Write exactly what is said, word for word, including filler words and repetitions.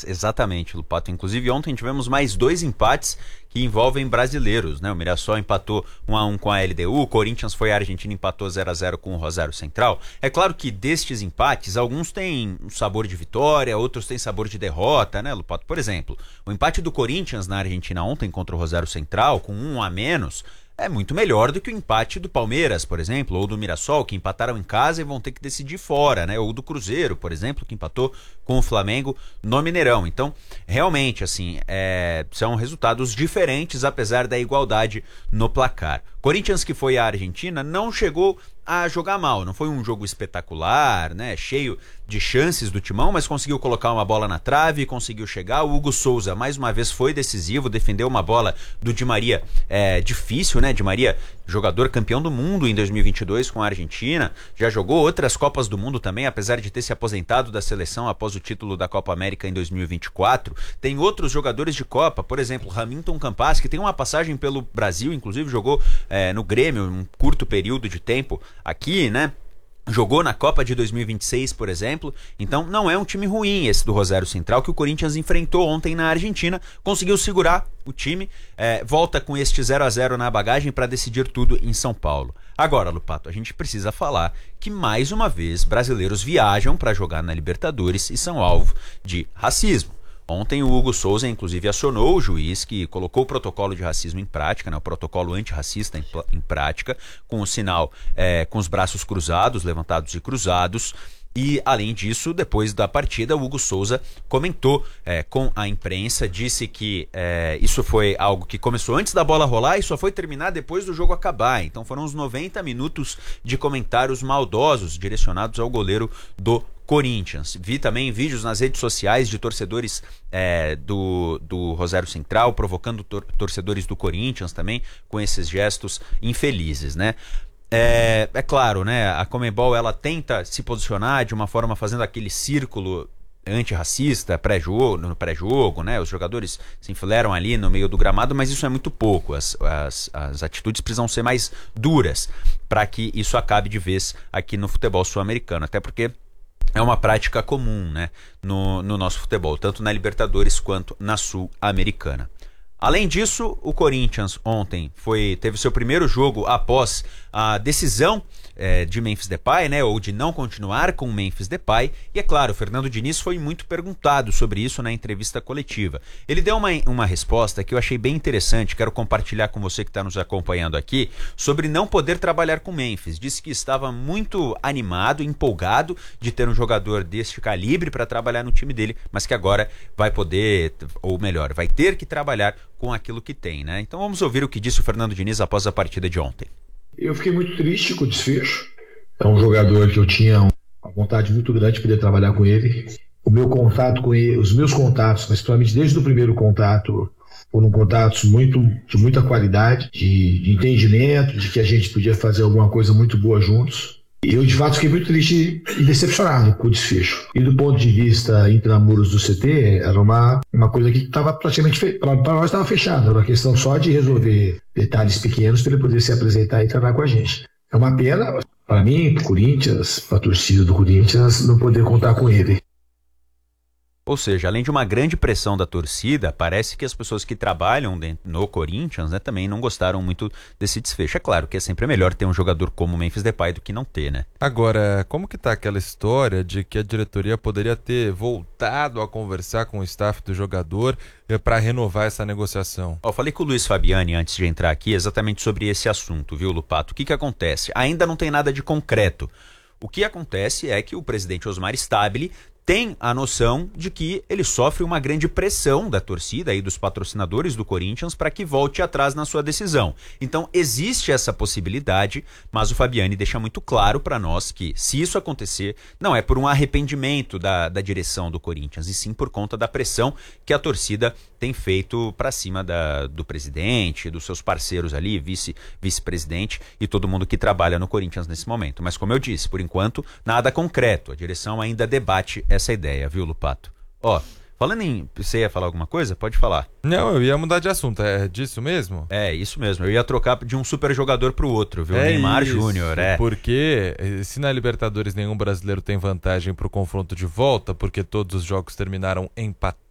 Exatamente, Lupato. Inclusive ontem tivemos mais dois empates que envolvem brasileiros, né? O Mirassol empatou um a um com a L D U, o Corinthians foi à Argentina e empatou zero a zero com o Rosário Central. É claro que destes empates, alguns têm um sabor de vitória, outros têm sabor de derrota, né, Lupato? Por exemplo, o empate do Corinthians na Argentina ontem contra o Rosário Central, com um a menos, é muito melhor do que o empate do Palmeiras, por exemplo, ou do Mirassol, que empataram em casa e vão ter que decidir fora, né? Ou do Cruzeiro, por exemplo, que empatou com o Flamengo no Mineirão. Então, realmente, assim, é... são resultados diferentes, apesar da igualdade no placar. Corinthians, que foi à Argentina, não chegou a jogar mal, não foi um jogo espetacular, né, cheio de chances do Timão, mas conseguiu colocar uma bola na trave, conseguiu chegar. O Hugo Souza mais uma vez foi decisivo, defendeu uma bola do Di Maria, é, difícil, né, Di Maria, jogador campeão do mundo em dois mil e vinte e dois com a Argentina, já jogou outras Copas do Mundo também, apesar de ter se aposentado da seleção após o título da Copa América em dois mil e vinte e quatro. Tem outros jogadores de Copa, por exemplo, Hamilton Campas, que tem uma passagem pelo Brasil, inclusive jogou é, no Grêmio um curto período de tempo aqui, né? Jogou na Copa de dois mil e vinte e seis, por exemplo. Então não é um time ruim esse do Rosário Central, que o Corinthians enfrentou ontem na Argentina, conseguiu segurar o time, é, volta com este zero a zero na bagagem para decidir tudo em São Paulo. Agora, Lupato, a gente precisa falar que mais uma vez brasileiros viajam para jogar na Libertadores e são alvo de racismo. Ontem o Hugo Souza, inclusive, acionou o juiz que colocou o protocolo de racismo em prática, né, o protocolo antirracista em, em prática, com o sinal, é, com os braços cruzados, levantados e cruzados. E, além disso, depois da partida, o Hugo Souza comentou é, com a imprensa, disse que é, isso foi algo que começou antes da bola rolar e só foi terminar depois do jogo acabar. Então foram uns noventa minutos de comentários maldosos direcionados ao goleiro do Corinthians. Vi também vídeos nas redes sociais de torcedores é, do, do Rosário Central provocando tor torcedores do Corinthians também com esses gestos infelizes, né? É, é claro, né? A Conmebol, ela tenta se posicionar de uma forma fazendo aquele círculo antirracista pré-jogo, no pré-jogo, né? Os jogadores se enfileiram ali no meio do gramado, mas isso é muito pouco. As, as, as atitudes precisam ser mais duras para que isso acabe de vez aqui no futebol sul-americano, até porque é uma prática comum, né, no, no nosso futebol, tanto na Libertadores quanto na Sul-Americana. Além disso, o Corinthians ontem foi, teve seu primeiro jogo após a decisão é, de Memphis Depay, né, ou de não continuar com Memphis Depay. E é claro, o Fernando Diniz foi muito perguntado sobre isso na entrevista coletiva. Ele deu uma, uma resposta que eu achei bem interessante, quero compartilhar com você que está nos acompanhando aqui, sobre não poder trabalhar com Memphis. Disse que estava muito animado, empolgado de ter um jogador deste calibre para trabalhar no time dele, mas que agora vai poder, ou melhor, vai ter que trabalhar com aquilo que tem, né? Então vamos ouvir o que disse o Fernando Diniz após a partida de ontem. Eu fiquei muito triste com o desfecho. É um jogador que eu tinha uma vontade muito grande de poder trabalhar com ele. O meu contato com ele, os meus contatos, principalmente desde o primeiro contato, foram contatos muito, de muita qualidade, de, de entendimento, de que a gente podia fazer alguma coisa muito boa juntos. Eu, de fato, fiquei muito triste e decepcionado com o desfecho. E do ponto de vista intramuros do C T, era uma, uma coisa que estava praticamente feita. Para nós estava fechada, era uma questão só de resolver detalhes pequenos para ele poder se apresentar e treinar com a gente. É uma pena, para mim, para o Corinthians, para a torcida do Corinthians, não poder contar com ele. Ou seja, além de uma grande pressão da torcida, parece que as pessoas que trabalham dentro, no Corinthians, né, também não gostaram muito desse desfecho. É claro que é sempre melhor ter um jogador como o Memphis Depay do que não ter, né? Agora, como que tá aquela história de que a diretoria poderia ter voltado a conversar com o staff do jogador para renovar essa negociação? Eu falei com o Luiz Fabiani antes de entrar aqui exatamente sobre esse assunto, viu, Lupato? O que que acontece? Ainda não tem nada de concreto. O que acontece é que o presidente Osmar Stabile tem a noção de que ele sofre uma grande pressão da torcida e dos patrocinadores do Corinthians para que volte atrás na sua decisão. Então existe essa possibilidade, mas o Fabiani deixa muito claro para nós que se isso acontecer, não é por um arrependimento da, da direção do Corinthians, e sim por conta da pressão que a torcida tem feito para cima da, do presidente, dos seus parceiros ali, vice, vice-presidente e todo mundo que trabalha no Corinthians nesse momento. Mas como eu disse, por enquanto, nada concreto. A direção ainda debate essa ideia, viu, Lupato? Ó, falando em... Você ia falar alguma coisa? Pode falar. Não, eu ia mudar de assunto. É disso mesmo? É, isso mesmo. Eu ia trocar de um super jogador pro outro, viu? É Neymar isso, Júnior, é. Porque se na Libertadores nenhum brasileiro tem vantagem pro confronto de volta, porque todos os jogos terminaram empatados,